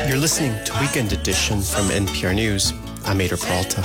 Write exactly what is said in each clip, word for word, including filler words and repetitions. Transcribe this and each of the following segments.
You're listening to Weekend Edition from N P R News. I'm Ader Peralta.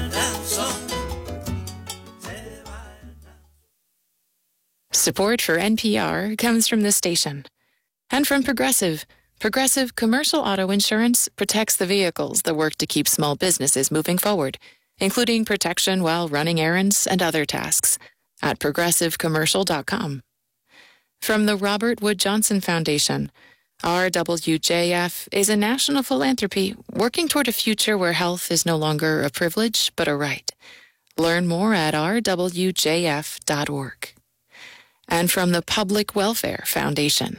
Support for N P R comes from this station and from Progressive. Progressive Commercial Auto Insurance protects the vehicles that work to keep small businesses moving forward, including protection while running errands and other tasks, at progressive commercial dot com. From the Robert Wood Johnson Foundation, R W J F is a national philanthropy working toward a future where health is no longer a privilege but a right. Learn more at r w j f dot org. And from the Public Welfare Foundation.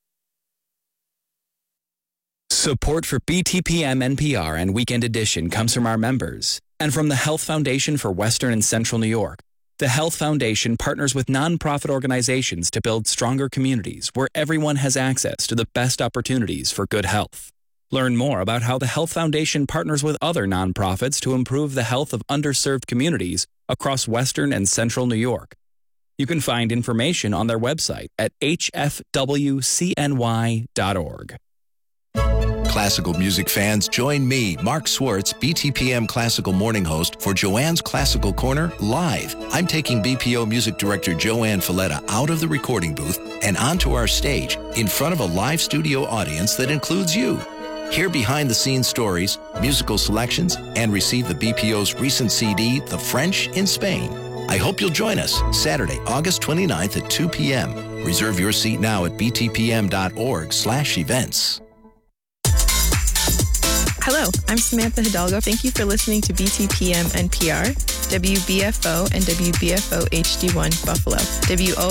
Support for B T P M N P R and Weekend Edition comes from our members and from the Health Foundation for Western and Central New York. The Health Foundation partners with nonprofit organizations to build stronger communities where everyone has access to the best opportunities for good health. Learn more about how the Health Foundation partners with other nonprofits to improve the health of underserved communities across Western and Central New York. You can find information on their website at h f w c n y dot org. Classical music fans, join me, Mark Swartz, B T P M Classical Morning Host, for Joanne's Classical Corner live. I'm taking B P O Music Director Joanne Falletta out of the recording booth and onto our stage in front of a live studio audience that includes you. Hear behind-the-scenes stories, musical selections, and receive the B P O's recent C D, The French in Spain. I hope you'll join us Saturday, August twenty-ninth at two p.m. Reserve your seat now at b t p m dot org slash events. Hello, I'm Samantha Hidalgo. Thank you for listening to B T P M N P R, W B F O and W B F O H D one Buffalo, W O